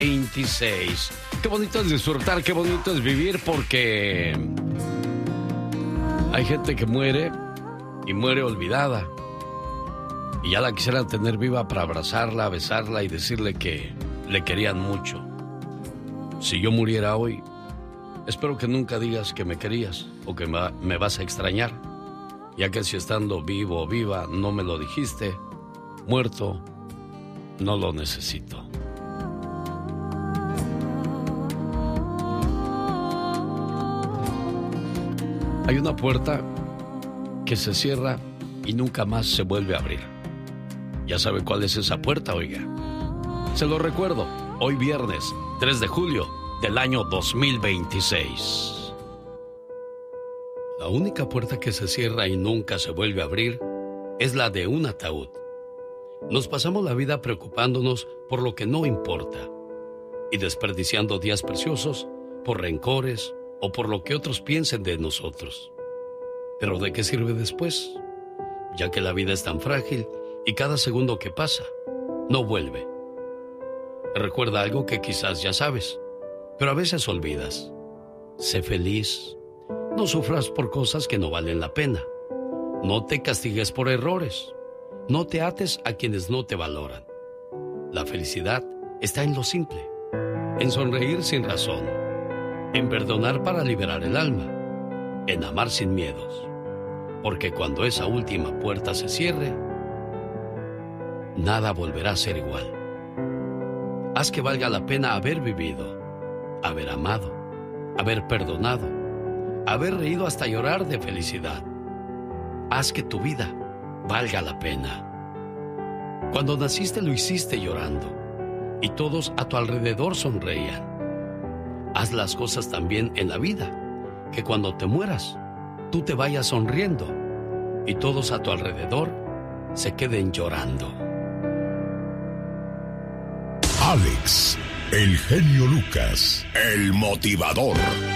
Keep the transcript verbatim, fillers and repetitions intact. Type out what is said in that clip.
veintiséis. Qué bonito es disfrutar, qué bonito es vivir, porque hay gente que muere y muere olvidada. Y ya la quisieran tener viva para abrazarla, besarla y decirle que le querían mucho. Si yo muriera hoy, espero que nunca digas que me querías o que me vas a extrañar, ya que si estando vivo o viva no me lo dijiste, muerto, no lo necesito. Hay una puerta que se cierra y nunca más se vuelve a abrir. ¿Ya sabe cuál es esa puerta, oiga? Se lo recuerdo, hoy viernes, tres de julio del año dos mil veintiséis. La única puerta que se cierra y nunca se vuelve a abrir es la de un ataúd. Nos pasamos la vida preocupándonos por lo que no importa y desperdiciando días preciosos por rencores o por lo que otros piensen de nosotros. ¿Pero de qué sirve después? Ya que la vida es tan frágil y cada segundo que pasa no vuelve. Recuerda algo que quizás ya sabes, pero a veces olvidas. Sé feliz. No sufras por cosas que no valen la pena. No te castigues por errores. No te ates a quienes no te valoran. La felicidad está en lo simple, en sonreír sin razón, en perdonar para liberar el alma, en amar sin miedos. Porque cuando esa última puerta se cierre, nada volverá a ser igual. Haz que valga la pena haber vivido, haber amado, haber perdonado, haber reído hasta llorar de felicidad. Haz que tu vida valga la pena. Cuando naciste lo hiciste llorando y todos a tu alrededor sonreían. Haz las cosas también en la vida, que cuando te mueras, tú te vayas sonriendo y todos a tu alrededor se queden llorando. Alex, el genio Lucas, el motivador.